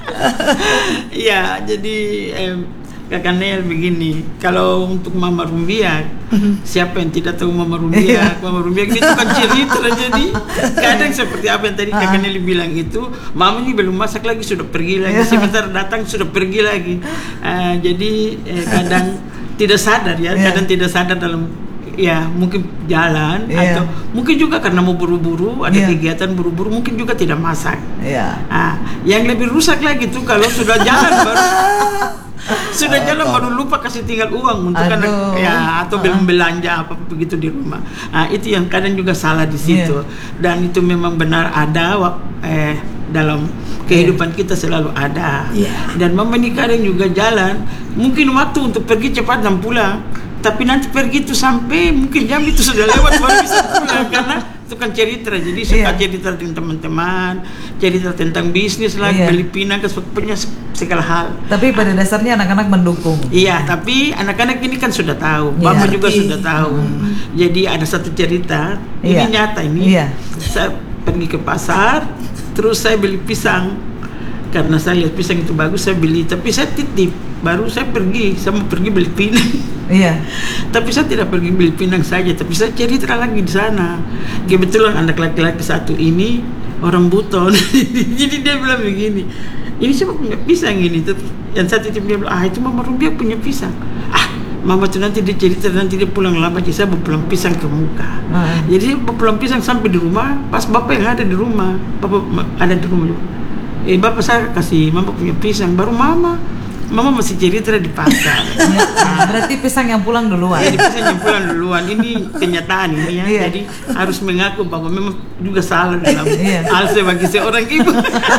Iya, jadi eh, Kakak Nel begini, kalau untuk Mama Rumbiak, siapa yang tidak tahu Mama Rumbiak? Mama Rumbiak itu kan cerita, jadi kadang seperti apa yang tadi Kakak Nel bilang itu, Mama ini belum masak lagi sudah pergi lagi, sebentar datang sudah pergi lagi. Ah, jadi eh, kadang tidak sadar ya, Iya. kadang tidak sadar dalam ya mungkin jalan Iya. atau mungkin juga karena mau buru-buru ada Iya. kegiatan buru-buru mungkin juga tidak masak. Iya. Ah, yang lebih rusak lagi tuh kalau sudah jalan baru sudah jalan baru lupa kasih tinggal uang untuk anak Aduh. ya atau belum belanja apa begitu di rumah. Ah, itu yang kadang juga salah di situ. Dan itu memang benar ada wak- eh dalam kehidupan kita selalu ada. Iya. Dan mama ini kadang juga jalan mungkin waktu untuk pergi cepat dan pulang. Tapi nanti pergi itu sampai mungkin jam itu sudah lewat baru bisa pulang karena itu kan cerita, jadi suka Iya. cerita dengan teman-teman, cerita tentang bisnis lagi, Iya. beli pinang, punya segala hal. Tapi pada dasarnya anak-anak mendukung. Iya, tapi anak-anak ini kan sudah tahu, Iya. mama juga Ngerti. sudah tahu. Jadi ada satu cerita, ini Iya. nyata ini. Iya. Saya pergi ke pasar, terus saya beli pisang. Karena saya lihat pisang itu bagus, saya beli. Tapi saya titip, baru saya pergi, saya mau pergi beli pinang. Iya. Tapi saya tidak pergi beli pinang saja, tapi saya cerita lagi di sana. Kebetulan anak laki-laki satu ini orang buton, jadi dia bilang begini, ini siapa punya pisang ini? Terus yang satu itu dia bilang, ah itu Mama Rubiak punya pisang. Ah, Mama tuh nanti dia cerita, nanti dia pulang lambat, jadi saya bawa pulang pisang ke muka. Ah. Jadi saya bawa pulang pisang sampai di rumah, pas bapak yang ada di rumah, bapak ma- ada di rumah juga. Eh bapak saya kasih Mama punya pisang, baru Mama, Mama masih cerita di pasar. Nah, berarti pisang yang pulang duluan. Jadi pisang yang pulang duluan, ini kenyataan ini ya. Iya. Jadi harus mengaku bahwa memang juga salah dalam Iya. hal sebagai seorang ibu.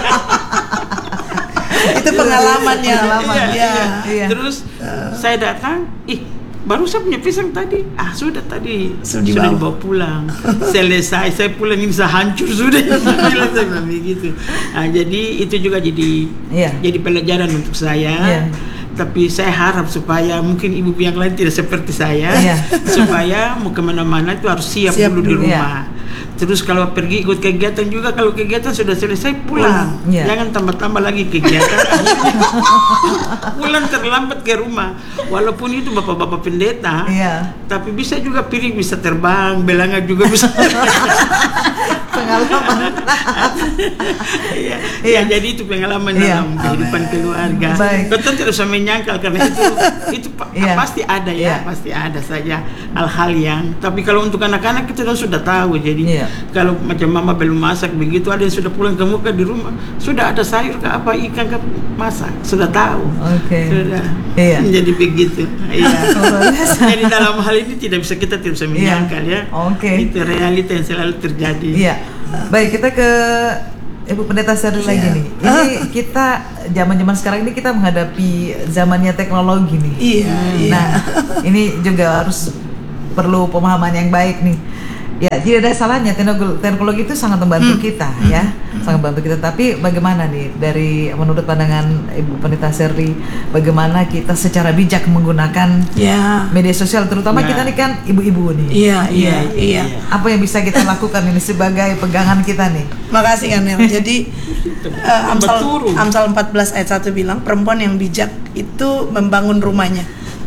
Itu pengalamannya. Pengalaman. Iya, Ya. iya. Iya. Terus saya datang, ih baru saya punya pisang tadi. Ah sudah tadi Sudah sudah dibawa. dibawa pulang. Selesai saya pulang ini saya hancur sudah. Bilang saya bilang begitu. Nah, jadi itu juga jadi Iya. jadi pelajaran untuk saya. Iya. Tapi saya harap supaya mungkin ibu yang lain tidak seperti saya, Iya. supaya mau kemana-mana itu harus siap, Siap dulu di dulu. rumah. Terus kalau pergi ikut kegiatan juga, kalau kegiatan sudah selesai pulang, Iya. jangan tambah-tambah lagi kegiatan. Pulang terlambat ke rumah, walaupun itu bapak-bapak pendeta, Iya. tapi bisa juga piring bisa terbang, belanga juga bisa. Pengalaman. Iya, Iya. ya, jadi itu pengalaman Iya. dalam kehidupan keluarga. Baik. Betul tidak usah menyangkal karena itu itu pa- Iya. pasti ada Iya. ya, pasti ada saja hal-hal yang. Tapi kalau untuk anak-anak kita sudah tahu. Jadi Iya. kalau macam mama belum masak begitu, ada yang sudah pulang ke muka di rumah, sudah ada sayur ke apa ikan ke masak, sudah tahu. Oke. Sudah. Iya. Jadi begitu. Iya. Luar biasa. Jadi dalam hal ini tidak bisa kita tidak bisa menyangkal ya. Oke. Itu realita yang selalu terjadi. Iya. Baik, kita ke Ibu Pendeta Sherly Iya. lagi nih. Ini kita zaman-zaman sekarang ini kita menghadapi zamannya teknologi nih. Iya, iya. Nah, ini juga harus perlu pemahaman yang baik nih. Ya, tidak ada salahnya teknologi, teknologi itu sangat membantu Hmm. kita ya, sangat membantu kita. Tapi bagaimana nih dari menurut pandangan Ibu Pendeta Sherly, bagaimana kita secara bijak menggunakan Ya. media sosial, terutama Ya. kita nih kan ibu-ibu nih. Iya, iya, iya. Apa yang bisa kita lakukan ini sebagai pegangan kita nih? Makasih Kanel. Jadi uh, Amsal Betul. Amsal empat belas ayat satu bilang perempuan yang bijak itu membangun rumahnya,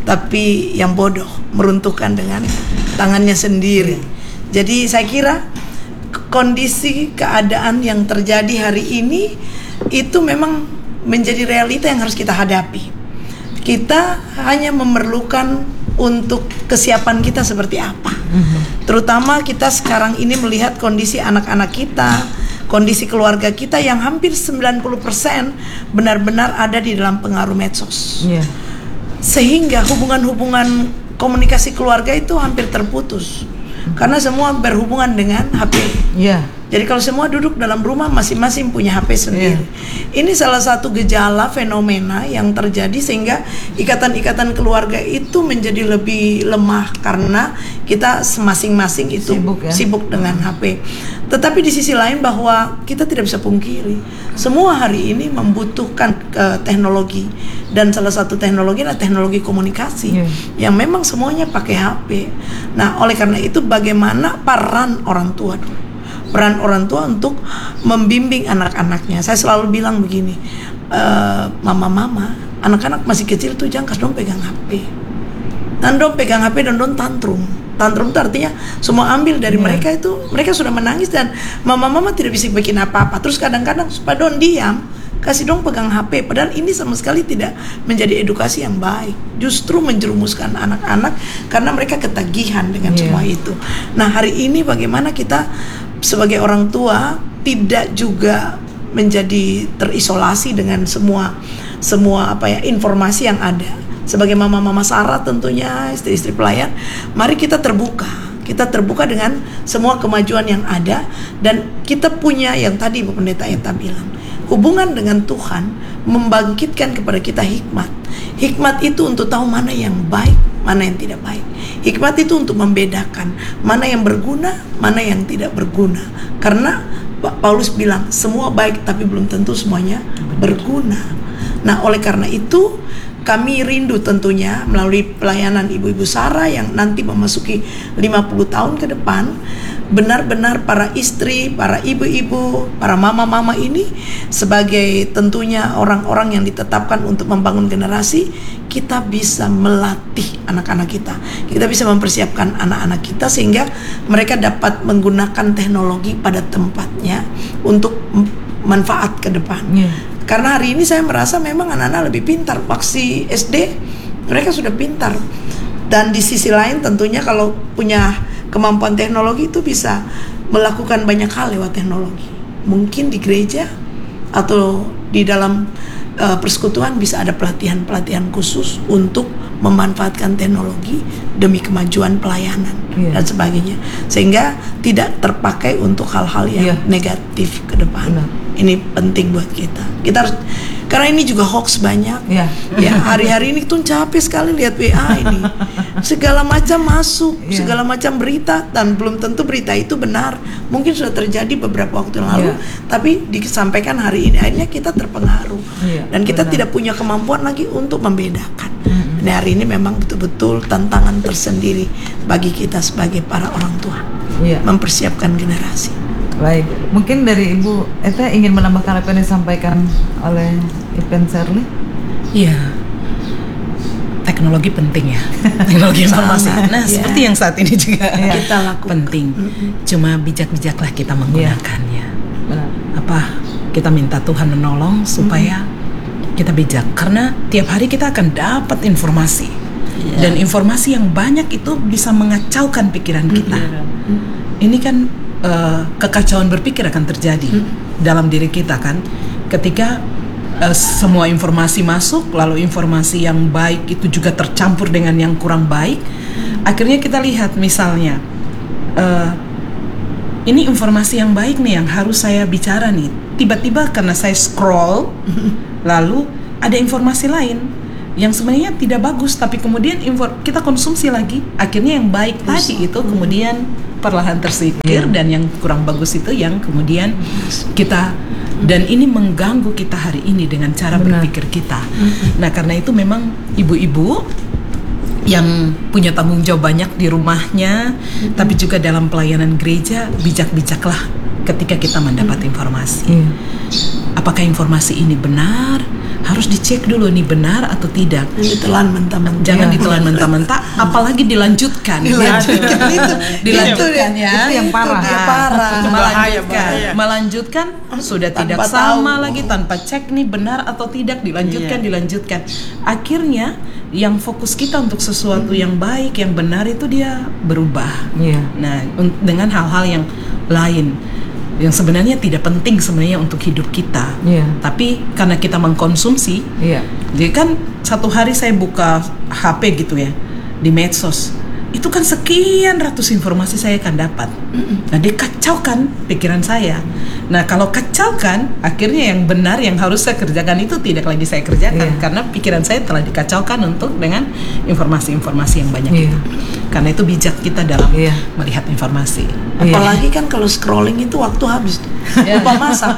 tapi yang bodoh meruntuhkan dengan tangannya sendiri. Jadi saya kira k- kondisi keadaan yang terjadi hari ini itu memang menjadi realita yang harus kita hadapi. Kita hanya memerlukan untuk kesiapan kita seperti apa. Terutama kita sekarang ini melihat kondisi anak-anak kita, kondisi keluarga kita yang hampir sembilan puluh persen benar-benar ada di dalam pengaruh medsos. Iya. Sehingga hubungan-hubungan komunikasi keluarga itu hampir terputus. Karena semua berhubungan dengan H P. Iya. Jadi kalau semua duduk dalam rumah masing-masing punya H P sendiri. Ini salah satu gejala fenomena yang terjadi sehingga ikatan-ikatan keluarga itu menjadi lebih lemah karena kita masing-masing itu Sibuk ya. sibuk dengan H P. Tetapi di sisi lain bahwa kita tidak bisa pungkiri semua hari ini membutuhkan eh, teknologi, dan salah satu teknologi adalah teknologi komunikasi Iya. yang memang semuanya pakai H P. Nah, oleh karena itu bagaimana peran orang tua dulu? Peran orang tua untuk membimbing anak-anaknya. Saya selalu bilang begini, eh, mama-mama, anak-anak masih kecil tuh jangan kasih dong pegang H P. Dan dong pegang H P dan dong tantrum. Tantrum itu artinya semua ambil dari Iya. mereka itu, mereka sudah menangis dan mama-mama tidak bisa bikin apa-apa. Terus kadang-kadang supaya dong diam, kasih dong pegang H P. Padahal ini sama sekali tidak menjadi edukasi yang baik. Justru menjerumuskan anak-anak karena mereka ketagihan dengan Iya. semua itu. Nah, hari ini bagaimana kita sebagai orang tua tidak juga menjadi terisolasi dengan semua semua apa ya informasi yang ada. Sebagai mama-mama Sarah tentunya, istri-istri pelayan, mari kita terbuka. Kita terbuka dengan semua kemajuan yang ada, dan kita punya yang tadi Bu Pendeta Eta bilang, hubungan dengan Tuhan membangkitkan kepada kita hikmat. Hikmat itu untuk tahu mana yang baik, mana yang tidak baik. Hikmat itu untuk membedakan mana yang berguna, mana yang tidak berguna. Karena Pak Paulus bilang semua baik tapi belum tentu semuanya berguna. Nah, oleh karena itu kami rindu tentunya melalui pelayanan Ibu-Ibu Sarah yang nanti memasuki lima puluh tahun ke depan, benar-benar para istri, para ibu-ibu, para mama-mama ini sebagai tentunya orang-orang yang ditetapkan untuk membangun generasi, kita bisa melatih anak-anak kita. Kita bisa mempersiapkan anak-anak kita sehingga mereka dapat menggunakan teknologi pada tempatnya untuk manfaat ke depan. Iya. Karena hari ini saya merasa memang anak-anak lebih pintar. Waktu S D mereka sudah pintar. Dan di sisi lain tentunya kalau punya kemampuan teknologi itu bisa melakukan banyak hal lewat teknologi. Mungkin di gereja atau di dalam uh, persekutuan bisa ada pelatihan-pelatihan khusus untuk memanfaatkan teknologi demi kemajuan pelayanan Iya. dan sebagainya. Sehingga tidak terpakai untuk hal-hal yang Iya. negatif ke depan. Benar. Ini penting buat kita. Kita harus, karena ini juga hoax banyak. Iya. Ya, hari-hari ini tuh capek sekali lihat W A ini. Segala macam masuk, Iya. segala macam berita, dan belum tentu berita itu benar. Mungkin sudah terjadi beberapa waktu yang lalu, Iya. tapi disampaikan hari ini akhirnya kita terpengaruh. Iya, Dan kita benar. tidak punya kemampuan lagi untuk membedakan. Mm-mm. Nah, hari ini memang betul-betul tantangan tersendiri bagi kita sebagai para orang tua. Iya. Mempersiapkan generasi. Baik, mungkin dari Ibu Eta ingin menambahkan apa yang disampaikan oleh Ipen Sherly? Iya, teknologi penting ya, teknologi informasi. Sangat, Nah, ya. seperti yang saat ini juga Iya. Kita lakukan. penting. Cuma bijak-bijaklah kita menggunakannya. Benar. Apa kita minta Tuhan menolong supaya kita bijak, karena tiap hari kita akan dapat informasi, dan informasi yang banyak itu bisa mengacaukan pikiran kita. Ini kan uh, kekacauan berpikir akan terjadi dalam diri kita kan, ketika uh, semua informasi masuk, lalu informasi yang baik itu juga tercampur dengan yang kurang baik. Akhirnya kita lihat misalnya uh, ini informasi yang baik nih yang harus saya bicara nih. Tiba-tiba karena saya scroll, lalu ada informasi lain yang sebenarnya tidak bagus, tapi kemudian info, kita konsumsi lagi, akhirnya yang baik tadi itu kemudian perlahan tersingkir, Yeah. dan yang kurang bagus itu yang kemudian kita, dan ini mengganggu kita hari ini dengan cara Benar. berpikir kita. Nah, karena itu memang ibu-ibu yang punya tanggung jawab banyak di rumahnya, tapi juga dalam pelayanan gereja, bijak-bijaklah ketika kita mendapat informasi. Iya. Apakah informasi ini benar? Harus dicek dulu nih benar atau tidak. Ditelan mentah-mentah. Jangan Iya. ditelan mentah-mentah, apalagi dilanjutkan. Dilanjutkan itu. Dilanjutkan itu, ya. Itu yang parah. Itu dia parah. Itu bahaya, Melanjutkan, bahaya. melanjutkan sudah Tanpa tidak tahu. sama lagi, tanpa cek nih benar atau tidak, dilanjutkan, Iya. dilanjutkan. Akhirnya yang fokus kita untuk sesuatu yang baik, yang benar itu dia berubah. Iya. Nah, un- dengan hal-hal yang lain yang sebenarnya tidak penting sebenarnya untuk hidup kita. Iya. Tapi karena kita mengkonsumsi, Iya. jadi kan satu hari saya buka H P gitu ya, di medsos, itu kan sekian ratus informasi saya akan dapat. Nah, dia kacaukan pikiran saya. Nah, kalau kacaukan, akhirnya yang benar yang harus saya kerjakan itu tidak lagi saya kerjakan, Iya. karena pikiran saya telah dikacaukan untuk dengan informasi-informasi yang banyak Iya. itu. Karena itu bijak kita dalam Iya. melihat informasi. Iya. Apalagi kan kalau scrolling itu waktu habis. Iya. Lupa masak.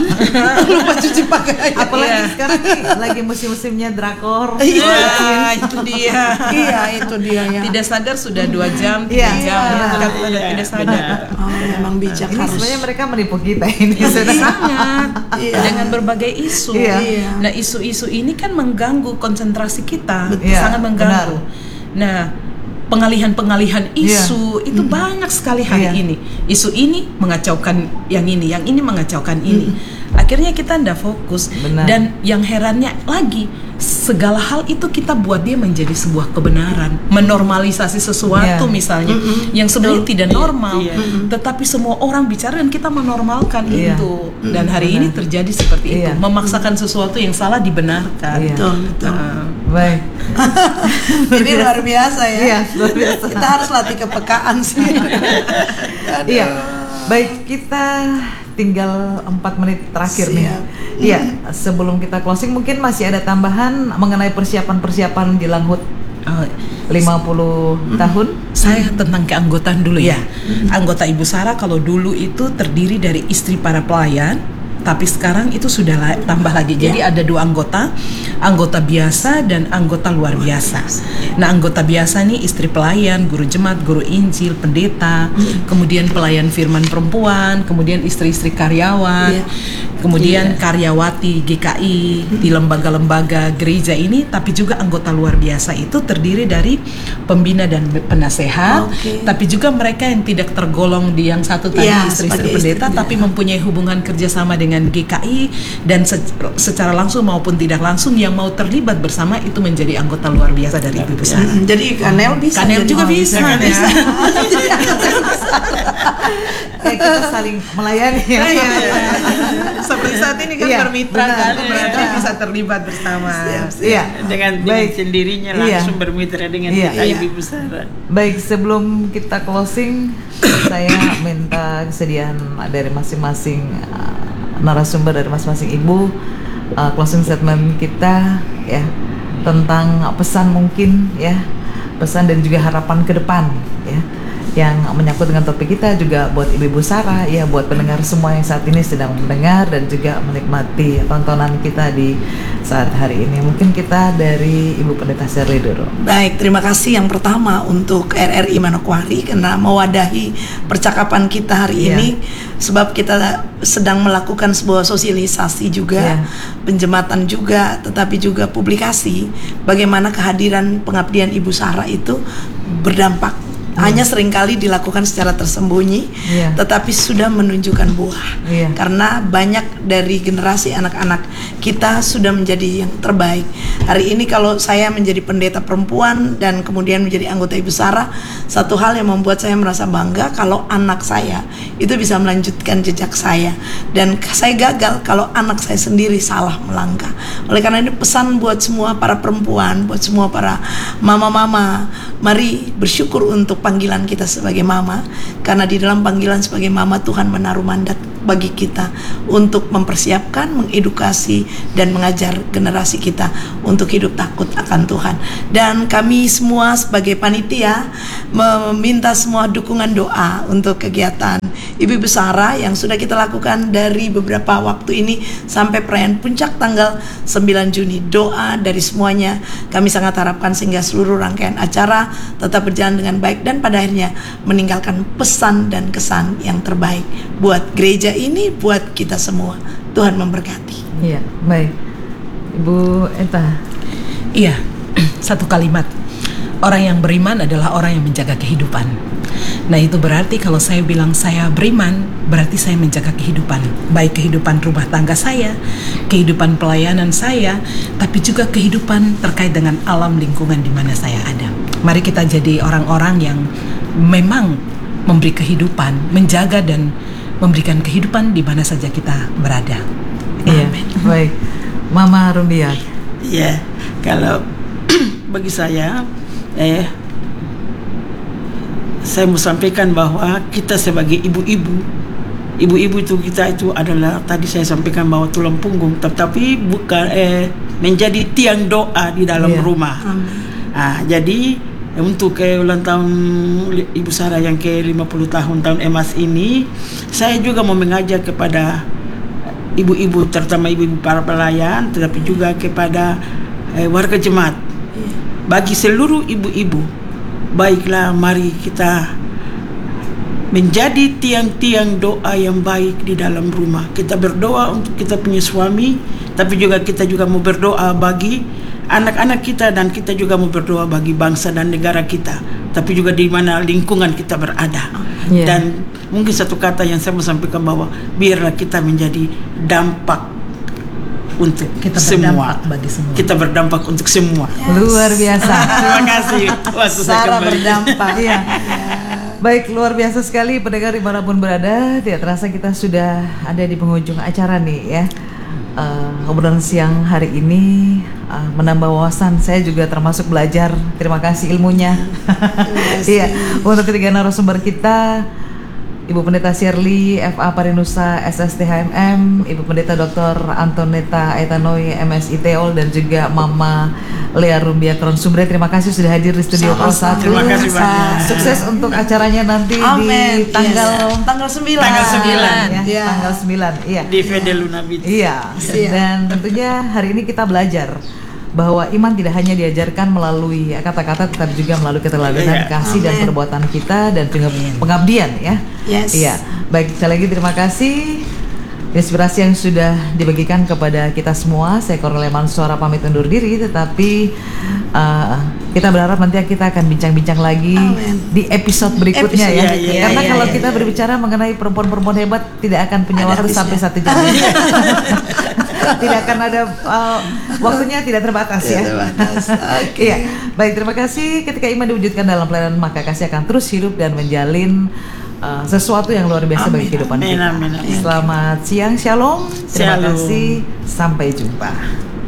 Lupa cuci pakaian. Apalagi Iya. sekarang nih lagi musim-musimnya drakor. Wah, itu dia. Iya, itu dia ya. Tidak sadar sudah dua jam, Iya. tiga jam, Iya. itu kan kita tidak sadar. Oh, memang bijak Ini harus. sebenarnya mereka menipu kita ini. Sangat. Iya. Dengan berbagai isu. Iya. Iya. Nah, isu-isu ini kan mengganggu konsentrasi kita, Betul. Iya, sangat mengganggu. Nah, pengalihan-pengalihan isu itu banyak sekali hari Iya. ini. Isu ini mengacaukan yang ini, yang ini mengacaukan ini. Akhirnya kita tidak fokus. Benar. Dan yang herannya lagi, segala hal itu kita buat dia menjadi sebuah kebenaran, menormalisasi sesuatu Iya. misalnya yang sebenarnya tidak normal, Iya. tetapi semua orang bicara dan kita menormalkan Iya. itu. Dan hari ini terjadi seperti itu, Iya. memaksakan sesuatu yang salah dibenarkan. Iya. Betul, betul. Nah, Baik. Ini luar biasa ya. Iya, luar biasa. Kita harus latih kepekaan sih. Aduh. Iya. Baik, kita tinggal empat menit terakhir nih. Siap. Iya, sebelum kita closing mungkin masih ada tambahan mengenai persiapan-persiapan di Langhut oh, lima puluh tahun. saya tentang keanggotaan dulu ya. Anggota Ibu Sarah kalau dulu itu terdiri dari istri para pelayan, tapi sekarang itu sudah la- tambah lagi. Jadi ada dua anggota, anggota biasa dan anggota luar biasa. Nah, anggota biasa nih istri pelayan, guru jemaat, guru Injil, pendeta, kemudian pelayan firman perempuan, kemudian istri-istri karyawan, Iya. kemudian karyawati G K I di lembaga-lembaga gereja ini, tapi juga anggota luar biasa itu terdiri dari pembina dan penasehat, Oke. tapi juga mereka yang tidak tergolong di yang satu tadi Iya, istri-istri sebagai pendeta, istri tapi pendeta. mempunyai hubungan kerjasama dengan G K I dan se- secara langsung maupun tidak langsung yang mau terlibat bersama itu menjadi anggota luar biasa dari Ibu Sarah. Mm, Jadi Kanel bisa. Kanel jadi- juga oh, bisa, kan ya. Eh, kita saling melayani ya. Iya. Seperti saat ini kan Iya, bermitra benar, kan, benar. berarti bisa terlibat bersama. Iya. Dengan Baik. sendirinya Iya. langsung bermitra dengan Iya. kita Iya. Ibu Sarah. Baik, sebelum kita closing, saya minta kesediaan dari masing-masing uh, narasumber, dari masing-masing ibu, uh, closing statement kita ya tentang pesan mungkin ya, pesan dan juga harapan ke depan ya, yang menyangkut dengan topik kita juga buat Ibu-Ibu Sarah ya, buat pendengar semua yang saat ini sedang mendengar dan juga menikmati tontonan kita di saat hari ini. Mungkin kita dari Ibu Pendeta Shirley dulu. Baik, terima kasih yang pertama untuk R R I Manokwari karena mewadahi percakapan kita hari Iya. ini, sebab kita sedang melakukan sebuah sosialisasi juga, Iya. penjematan juga, tetapi juga publikasi bagaimana kehadiran pengabdian Ibu Sarah itu berdampak. Hanya seringkali dilakukan secara tersembunyi, Iya. tetapi sudah menunjukkan buah. Iya. Karena banyak dari generasi anak-anak kita sudah menjadi yang terbaik. Hari ini kalau saya menjadi pendeta perempuan dan kemudian menjadi anggota Ibu Sarah, satu hal yang membuat saya merasa bangga kalau anak saya itu bisa melanjutkan jejak saya, dan saya gagal kalau anak saya sendiri salah melangkah. Oleh karena ini pesan buat semua para perempuan, buat semua para mama-mama, mari bersyukur untuk panggilan kita sebagai mama, karena di dalam panggilan sebagai mama Tuhan menaruh mandat bagi kita untuk mempersiapkan, mengedukasi dan mengajar generasi kita untuk hidup takut akan Tuhan. Dan kami semua sebagai panitia meminta semua dukungan doa untuk kegiatan Ibu-Ibu Sarah yang sudah kita lakukan dari beberapa waktu ini sampai perayaan puncak tanggal sembilan Juni. Doa dari semuanya kami sangat harapkan sehingga seluruh rangkaian acara tetap berjalan dengan baik dan pada akhirnya meninggalkan pesan dan kesan yang terbaik buat gereja ini, buat kita semua. Tuhan memberkati. Iya, baik. Ibu Eta. Iya, satu kalimat. Orang yang beriman adalah orang yang menjaga kehidupan. Nah, itu berarti kalau saya bilang saya beriman, berarti saya menjaga kehidupan. Baik kehidupan rumah tangga saya, kehidupan pelayanan saya, tapi juga kehidupan terkait dengan alam lingkungan di mana saya ada. Mari kita jadi orang-orang yang memang memberi kehidupan, menjaga dan memberikan kehidupan di mana saja kita berada. Iya, baik. Mama Rumbia. Ya, kalau bagi saya, eh, saya mau sampaikan bahwa kita sebagai ibu-ibu, ibu-ibu itu kita itu adalah tadi saya sampaikan bahwa tulang punggung, tetapi bukan eh, menjadi tiang doa di dalam Iya. rumah. Ah, jadi untuk ke ulang tahun Ibu Sarah yang ke lima puluh tahun tahun emas ini, saya juga mau mengajak kepada ibu-ibu, terutama ibu-ibu para pelayan, tetapi juga kepada eh, warga jemaat. Bagi seluruh ibu-ibu, baiklah mari kita menjadi tiang-tiang doa yang baik di dalam rumah. Kita berdoa untuk kita punya suami, tapi juga kita juga mau berdoa bagi anak-anak kita, dan kita juga mau berdoa bagi bangsa dan negara kita, tapi juga di mana lingkungan kita berada. Yeah. Dan mungkin satu kata yang saya mau sampaikan bahwa biarlah kita menjadi dampak untuk Kita semua. berdampak bagi semua. Kita berdampak untuk semua. Luar biasa. Terima kasih. Waktu saya Sarah kembali. berdampak. Iya. Baik, luar biasa sekali pendengar dimanapun berada. Tidak terasa kita sudah ada di penghujung acara nih ya. Uh, obrolan siang hari ini uh, menambah wawasan. Saya juga termasuk belajar. Terima kasih ilmunya. Iya. Untuk ketiga narasumber kita, Ibu Pendeta Shirley, F A Parinusa, S S T H M M, Ibu Pendeta Doktor Antoneta Aitanoi, M S I Teol, dan juga Mama Lea Rumbia Kronsumbre. Terima kasih sudah hadir di studio Pro satu. Terima kasih banyak. Sukses untuk acaranya nanti Amin. di tanggal Yes. tanggal sembilan. Tanggal sembilan. ya, Ya. tanggal sembilan. Iya. Di Fede Luna Beach. Iya. Iya. Dan tentunya hari ini kita belajar bahwa iman tidak hanya diajarkan melalui kata-kata, tetapi juga melalui keteladanan, Iya. kasih dan Amin. perbuatan kita, dan juga pengabdian ya. Yes. Iya. Baik, sekali lagi terima kasih inspirasi yang sudah dibagikan kepada kita semua. Saya Cornelia Mansora pamit undur diri, tetapi uh, kita berharap nanti kita akan bincang-bincang lagi Amin. di episode berikutnya Episode ya. berikutnya. Karena Iya, kalau iya, kita iya. berbicara mengenai perempuan-perempuan hebat, tidak akan punya Ada waktu habisnya. sampai satu jam. Tidak akan ada uh, waktunya tidak terbatas ya. Tidak terbatas. Oke. Iya, baik, terima kasih. Ketika iman diwujudkan dalam pelayanan, maka kasih akan terus hidup dan menjalin uh, sesuatu yang luar biasa bagi Amin, kehidupan amin, kita. amin, amin. Selamat siang, shalom. Terima Shalom. kasih. Sampai jumpa.